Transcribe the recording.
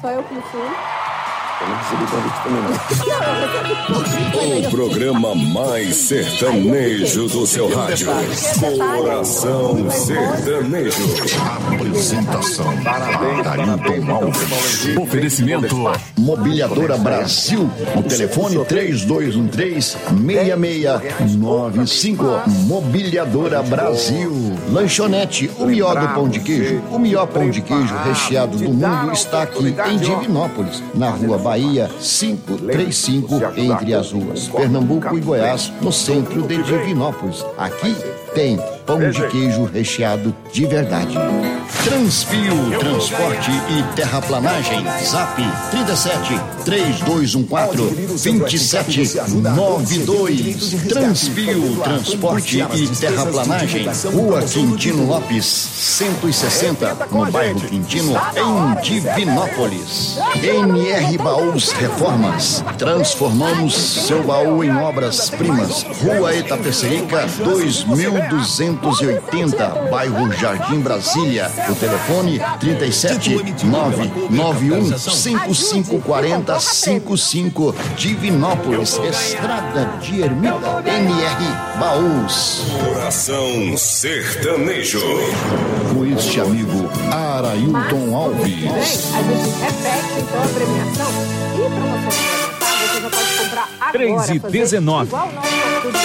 Só eu que não fui. Eu não recebi convite também, não. O programa mais sertanejo do seu rádio. Coração Sertanejo. Apresentação: Ailton Alves. Oferecimento: Mobiliadora Brasil. O telefone 3213-6695. Mobiliadora Brasil. Lanchonete, o melhor do pão de queijo. O melhor pão de queijo recheado do mundo está aqui em Divinópolis, na rua Bahia 535, entre as ruas Pernambuco e Goiás, no centro de Divinópolis. Aqui tem pão de queijo recheado de verdade. Transfio, transporte e terraplanagem. Zap 37 3214 2792. Transfio, transporte e terraplanagem. Rua Quintino Lopes 160, no bairro Quintino, em Divinópolis. NR Baús Reformas. Transformamos seu baú em obras-primas. Rua Itapecerica 2280, bairro Jardim Brasília. O telefone 37991554055, Divinópolis, Estrada de Ermida. NR Baús. Coração Sertanejo. Com este amigo Arailton Alves. A gente repete então a premiação. E para você já pode comprar agora. 3:19. Igual o nosso